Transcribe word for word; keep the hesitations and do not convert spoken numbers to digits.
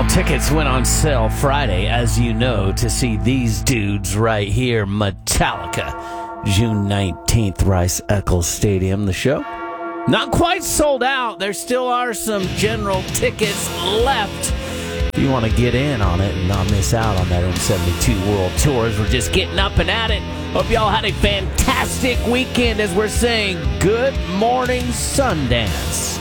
Tickets went on sale Friday, as you know, to see these dudes right here, Metallica, June nineteenth, Rice-Eccles Stadium. The show not quite sold out. There still are some general tickets left. If you want to get in on it and not miss out on that M seventy-two World Tours, we're just getting up and at it. Hope y'all had a fantastic weekend as we're saying good morning, Sundance.